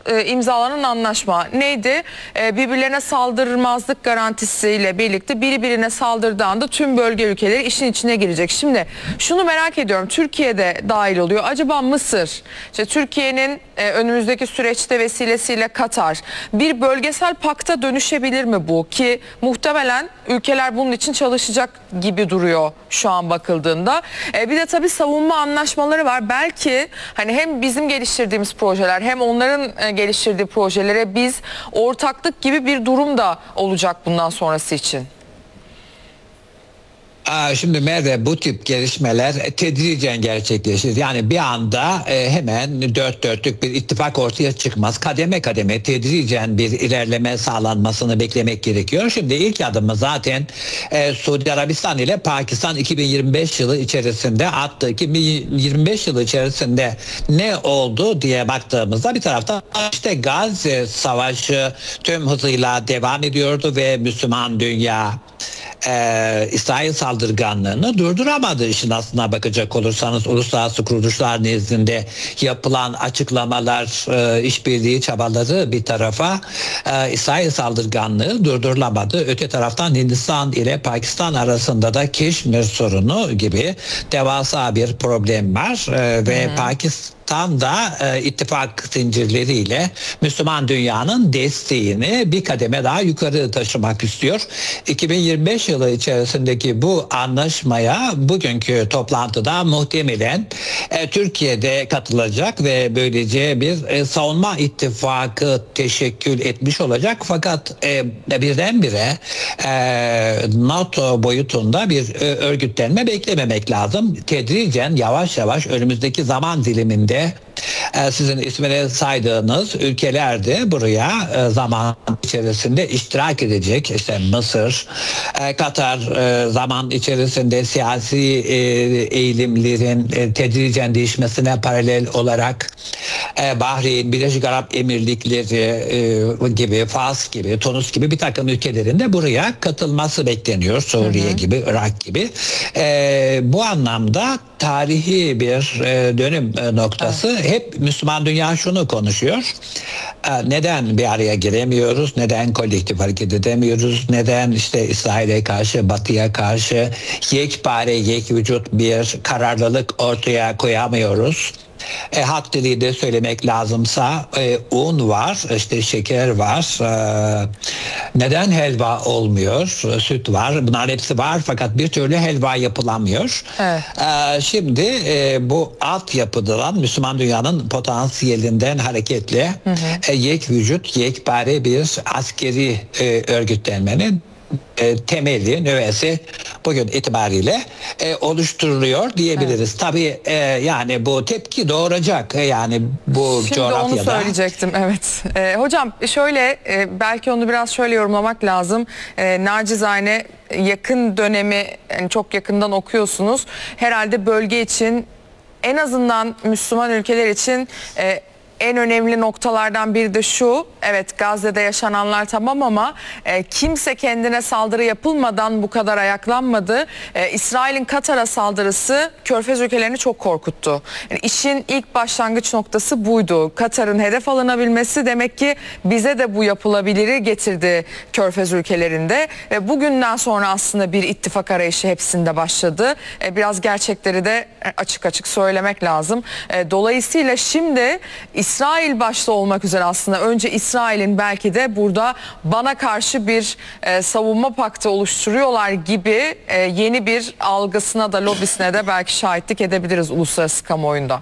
imzalanan anlaşma neydi? Birbirlerine saldırmazlık garantisiyle birlikte biri birine saldırdığı anda tüm bölge ülkeleri işin içine girecek. Şimdi şunu merak ediyorum. Türkiye'de dahil oluyor. Acaba Mısır, işte Türkiye'nin önümüzdeki süreçte vesilesiyle Katar bir bölgesel pakta dönüşebilir mi bu? Ki muhtemelen ülkeler bunun için çalışacak gibi duruyor şu an bakıldığında. Bir de tabii savunma anlaşmaları var. Belki hani hem bizim geliştirdiğimiz projeler hem onların geliştirdiği projelere biz ortaklık gibi bir durum da olacak bundan sonrası için. Şimdi Merve, bu tip gelişmeler tedricen gerçekleşir. Yani bir anda hemen dört dörtlük bir ittifak ortaya çıkmaz. Kademe kademe tedricen bir ilerleme sağlanmasını beklemek gerekiyor. Şimdi ilk adımı zaten Suudi Arabistan ile Pakistan 2025 yılı içerisinde attı. 2025 yılı içerisinde ne oldu diye baktığımızda bir taraftan işte Gazze Savaşı tüm hızıyla devam ediyordu ve Müslüman dünya İsrail saldırganlığını durduramadı. İşin aslına bakacak olursanız uluslararası kuruluşlar nezdinde yapılan açıklamalar, işbirliği çabaları bir tarafa, İsrail saldırganlığı durdurulamadı. Öte taraftan Hindistan ile Pakistan arasında da Keşmir sorunu gibi devasa bir problem var ve Pakistan da ittifak zincirleriyle Müslüman dünyanın desteğini bir kademe daha yukarı taşımak istiyor. 2025 yılı içerisindeki bu anlaşmaya bugünkü toplantıda muhtemelen Türkiye'de katılacak ve böylece bir savunma ittifakı teşekkül etmiş olacak. Fakat birdenbire NATO boyutunda bir örgütlenme beklememek lazım. Tedricen yavaş yavaş önümüzdeki zaman diliminde sizin ismini saydığınız ülkeler de buraya zaman içerisinde iştirak edecek. İşte Mısır, Katar zaman içerisinde siyasi eğilimlerin tedricen değişmesine paralel olarak Bahreyn, Birleşik Arap Emirlikleri gibi, Fas gibi, Tunus gibi bir takım ülkelerin de buraya katılması bekleniyor. Suriye gibi, Irak gibi. Bu anlamda tarihi bir dönüm noktası. Hep Müslüman dünya şunu konuşuyor. Neden bir araya giremiyoruz? Neden kolektif hareket edemiyoruz? Neden işte İsrail'e karşı, Batı'ya karşı yekpare, yekvücut bir kararlılık ortaya koyamıyoruz? Halk diliyle söylemek lazımsa un var, işte şeker var. Neden helva olmuyor? Süt var. Bunlar hepsi var fakat bir türlü helva yapılamıyor. Evet. Şimdi bu altyapıdan Müslüman dünyanın potansiyelinden hareketle yek vücut, yekpare bir askeri örgütlenmenin temeli, nüvesi bugün itibariyle oluşturuluyor diyebiliriz. Evet. Tabii yani bu tepki doğuracak yani bu şimdi coğrafyada. Şimdi onu söyleyecektim, evet. Hocam şöyle belki onu biraz şöyle yorumlamak lazım. Nacizane yakın dönemi yani çok yakından okuyorsunuz. Herhalde bölge için en azından Müslüman ülkeler için en önemli noktalardan biri de şu: evet, Gazze'de yaşananlar tamam ama kimse kendine saldırı yapılmadan bu kadar ayaklanmadı. İsrail'in Katar'a saldırısı Körfez ülkelerini çok korkuttu. Yani işin ilk başlangıç noktası buydu. Katar'ın hedef alınabilmesi demek ki bize de bu yapılabiliri getirdi Körfez ülkelerinde. Bugünden sonra aslında bir ittifak arayışı hepsinde başladı. Biraz gerçekleri de açık açık söylemek lazım. Dolayısıyla şimdi İsrail başta olmak üzere aslında önce İsrail'in belki de burada bana karşı bir savunma paktı oluşturuyorlar gibi yeni bir algısına da lobisine de belki şahitlik edebiliriz uluslararası kamuoyunda.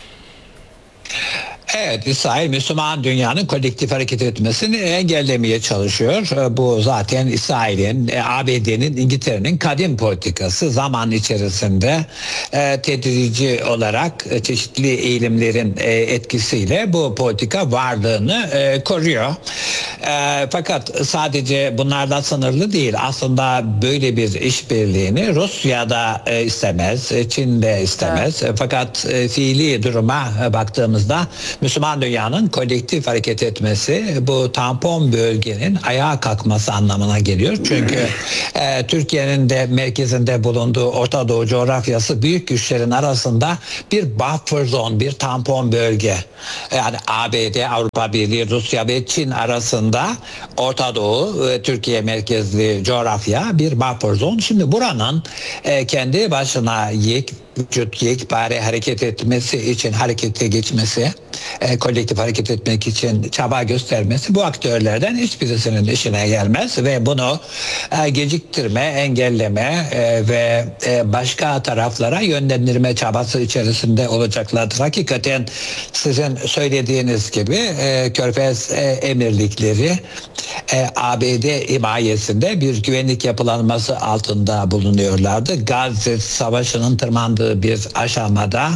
Evet, İsrail Müslüman dünyanın kolektif hareket etmesini engellemeye çalışıyor. Bu zaten İsrail'in, ABD'nin, İngiltere'nin kadim politikası. Zaman içerisinde tedrici olarak çeşitli eğilimlerin etkisiyle bu politika varlığını koruyor. Fakat sadece bunlarla sınırlı değil. Aslında böyle bir işbirliğini Rusya da istemez, Çin de istemez. Fakat fiili duruma baktığımızda Müslüman dünyanın kolektif hareket etmesi bu tampon bölgenin ayağa kalkması anlamına geliyor. Çünkü Türkiye'nin de merkezinde bulunduğu Orta Doğu coğrafyası büyük güçlerin arasında bir buffer zone, bir tampon bölge. Yani ABD, Avrupa Birliği, Rusya ve Çin arasında Orta Doğu ve Türkiye merkezli coğrafya bir buffer zone. Şimdi buranın kendi başına vücut yekpare hareket etmesi için harekete geçmesi, kolektif hareket etmek için çaba göstermesi bu aktörlerden hiçbirisinin işine gelmez ve bunu geciktirme, engelleme ve başka taraflara yönlendirme çabası içerisinde olacaklardır. Hakikaten sizin söylediğiniz gibi Körfez Emirlikleri ABD himayesinde bir güvenlik yapılanması altında bulunuyorlardı. Gazze Savaşı'nın tırmandığı bir aşamada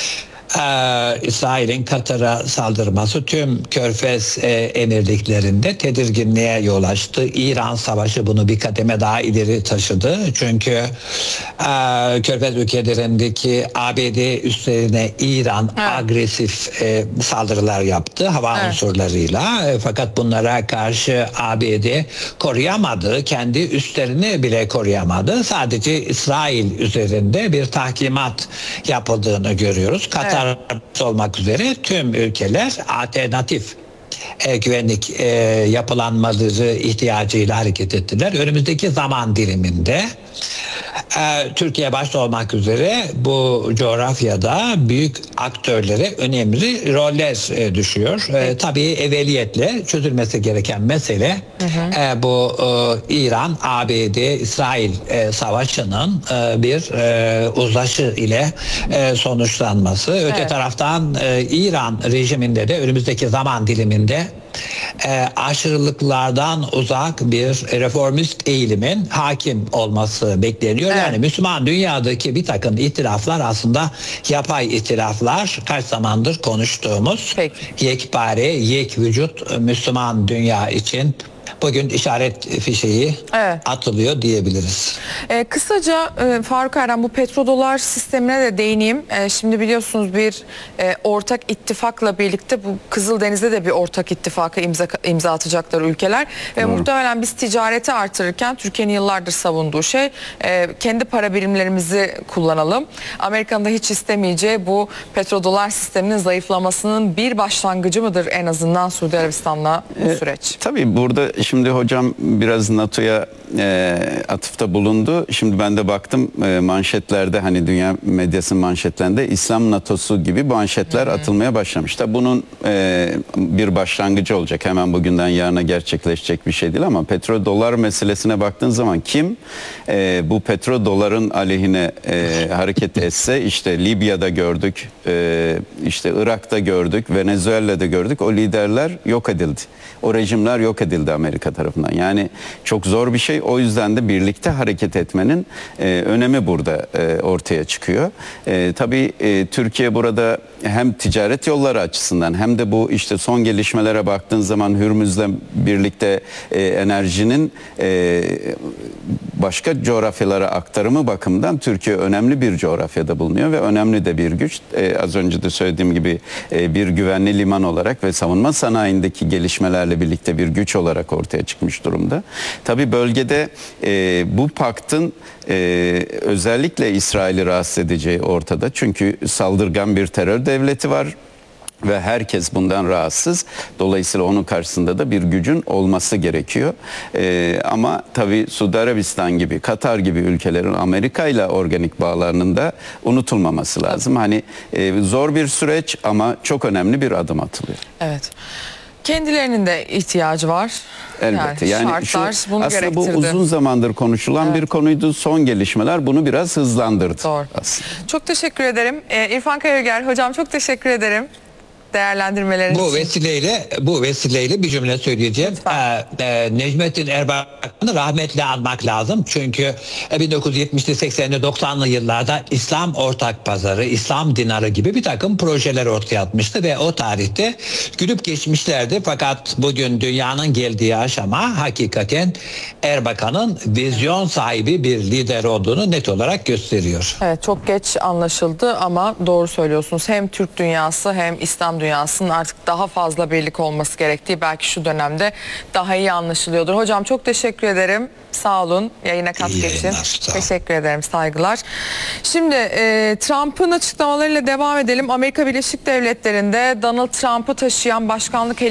İsrail'in Katar'a saldırması tüm Körfez emirliklerinde tedirginliğe yol açtı. İran Savaşı bunu bir kademe daha ileri taşıdı. Çünkü Körfez ülkelerindeki ABD üslerine İran agresif saldırılar yaptı hava unsurlarıyla. Fakat bunlara karşı ABD koruyamadı. Kendi üslerini bile koruyamadı. Sadece İsrail üzerinde bir tahkimat yapıldığını görüyoruz. Katar olmak üzere tüm ülkeler alternatif güvenlik yapılanmaları ihtiyacıyla hareket ettiler. Önümüzdeki zaman diliminde Türkiye başta olmak üzere bu coğrafyada büyük aktörlere önemli roller düşüyor. Tabii evveliyetle çözülmesi gereken mesele bu İran, ABD, İsrail savaşının bir uzlaşı ile sonuçlanması. Öte taraftan İran rejiminde de önümüzdeki zaman diliminde aşırılıklardan uzak bir reformist eğilimin hakim olması bekleniyor. Yani Müslüman dünyadaki bir takım ihtilaflar aslında yapay ihtilaflar. Kaç zamandır konuştuğumuz yekpare, yek vücut Müslüman dünya için bugün işaret fişeği atılıyor diyebiliriz. Kısaca Faruk Erdem bu petrodolar sistemine de değineyim. Şimdi biliyorsunuz bir ortak ittifakla birlikte bu Kızıldeniz'de de bir ortak ittifaka imza atacaklar ülkeler. Ve muhtemelen biz ticareti artırırken Türkiye'nin yıllardır savunduğu şey kendi para birimlerimizi kullanalım. Amerika'nın da hiç istemeyeceği bu petrodolar sisteminin zayıflamasının bir başlangıcı mıdır en azından Suudi Arabistan'la bu süreç? Tabii burada şimdi hocam biraz NATO'ya atıfta bulundu. Şimdi ben de baktım manşetlerde hani dünya medyasının manşetlerinde İslam NATO'su gibi manşetler atılmaya başlamış. Tabii bunun bir başlangıcı olacak. Hemen bugünden yarına gerçekleşecek bir şey değil ama petrodolar meselesine baktığın zaman kim bu petrodoların aleyhine hareket etse işte Libya'da gördük, işte Irak'ta gördük, Venezuela'da gördük. O liderler yok edildi. O rejimler yok edildi Amerika tarafından. Yani çok zor bir şey. O yüzden de birlikte hareket etmenin önemi burada ortaya çıkıyor. Tabii Türkiye burada hem ticaret yolları açısından hem de bu işte son gelişmelere baktığın zaman Hürmüz'le birlikte enerjinin başka coğrafyalara aktarımı bakımından Türkiye önemli bir coğrafyada bulunuyor ve önemli de bir güç. Az önce de söylediğim gibi bir güvenli liman olarak ve savunma sanayindeki gelişmelerle birlikte bir güç olarak ortaya çıkmış durumda. Tabii bölgede bu paktın özellikle İsrail'i rahatsız edeceği ortada. Çünkü saldırgan bir terör devleti var. Ve herkes bundan rahatsız. Dolayısıyla onun karşısında da bir gücün olması gerekiyor. Ama tabii Suudi Arabistan gibi, Katar gibi ülkelerin Amerika ile organik bağlarının da unutulmaması lazım. Hani zor bir süreç ama çok önemli bir adım atılıyor. Evet. Kendilerinin de ihtiyacı var. Elbette. Yani şartlar bunu aslında gerektirdi. bu uzun zamandır konuşulan bir konuydu. Son gelişmeler bunu biraz hızlandırdı. Doğru. Aslında. Çok teşekkür ederim. İrfan Karagöl hocam çok teşekkür ederim. değerlendirmeleriniz Bu için. vesileyle bir cümle söyleyeceğim. Lütfen. Necmettin Erbakan'ı rahmetle anmak lazım. Çünkü 1970'li 80'li 90'lı yıllarda İslam ortak pazarı, İslam dinarı gibi bir takım projeler ortaya atmıştı ve o tarihte gülüp geçmişlerdi. Fakat bugün dünyanın geldiği aşama hakikaten Erbakan'ın vizyon sahibi bir lider olduğunu net olarak gösteriyor. Evet, çok geç anlaşıldı ama doğru söylüyorsunuz. Hem Türk dünyası hem İslam dünyasının artık daha fazla birlik olması gerektiği belki şu dönemde daha iyi anlaşılıyordur. Hocam çok teşekkür ederim. Sağ olun. Yayına katkı İyi için. yayınlar, sağ olun. Teşekkür ederim. Saygılar. Şimdi Trump'ın açıklamalarıyla devam edelim. Amerika Birleşik Devletleri'nde Donald Trump'ı taşıyan başkanlık